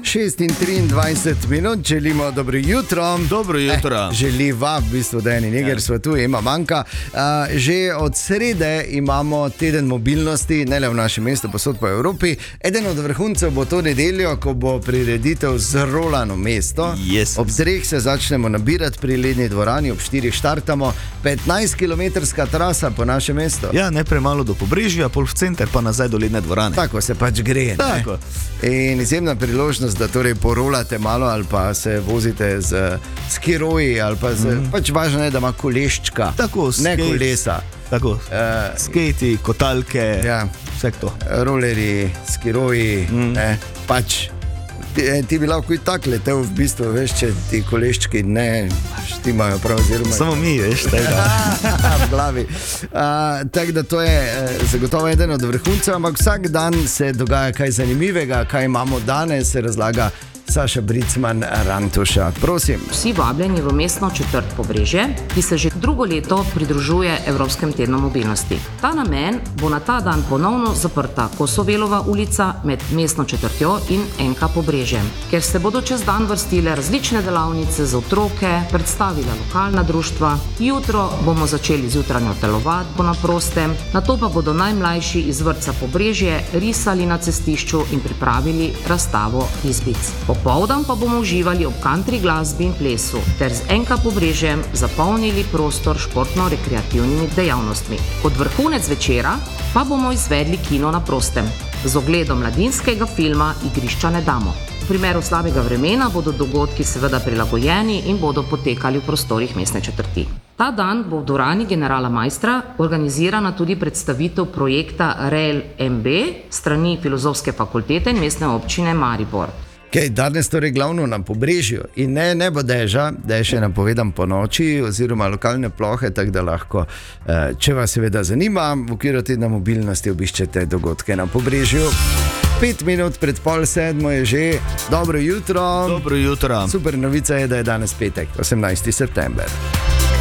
6:23 minut, želimo dobro jutro. Dobro jutro. Želiva, v bistvu, da je nekaj svetu, ima manjka. Že od srede imamo teden mobilnosti, ne le v našem mestu, posod po Evropi. Eden od vrhuncev bo to nedeljo, ko bo prireditev Zrolano mesto. Yes. Ob 3 se začnemo nabirati pri ledni dvorani, ob 4 štartamo. 15-kilometrska trasa po našem mestu. Ja, najprej malo do Pobrežja, pol v center, pa nazaj do ledne dvorane. Tako se pač gre. Tako. In izjemna priložnost, da torej porolate malo ali pa se vozite z skiroji ali pa pač važno je, da ima koleščka, Tako, ne skate. kolesa. Tako, skejti, kotalke, Ja. vse to. Rolerji, skiroji, pač ti bi lahko i tak letel v bistvu, veš, če ti koleščki ne štimajo prav oziroma Samo mi, veš, tega. v glavi. Tako da to je zagotovo eden od vrhuncev, ampak vsak dan se dogaja kaj zanimivega, kaj imamo danes, se razlaga Saša Bricman Rantuša. Prosim. Vsi vabljeni v mestno četrt Pobrežje, ki se že drugo leto pridružuje Evropskem tednu mobilnosti. Ta namen bo na ta dan ponovno zaprta Kosovelova ulica med mestno četrtjo in NK Pobrežjem, kjer se bodo čez dan vrstile različne delavnice za otroke, predstavila lokalna društva. Jutro bomo začeli z jutranjo telovadbo na prostem, nato pa bodo najmlajši iz vrtca Pobrežje risali na cestišču in pripravili razstavo izbic. Popoldan pa bomo uživali ob country glasbi in plesu ter z NK Pobrežjem zapolnili prostor športno-rekreativnimi dejavnostmi. Kot vrhunec večera pa bomo izvedli kino na prostem z ogledom mladinskega filma Igrišča ne damo. V primeru slabega vremena bodo dogodki seveda prilagojeni in bodo potekali v prostorih mestne četrti. Ta dan bo v dvorani generala Maistra organizirana tudi predstavitev projekta Rail MB strani Filozofske fakultete in mestne občine Maribor. Danes torej glavno na Pobrežju in ne bo deža, da je še napovedan po noči oziroma lokalne plohe, tako da lahko, če vas seveda zanima, v okviru tedna mobilnosti obiščete dogodke na Pobrežju. 5 minut pred 6:30 je že. Dobro jutro. Dobro jutro. Super novica je, da je danes petek, 18. september.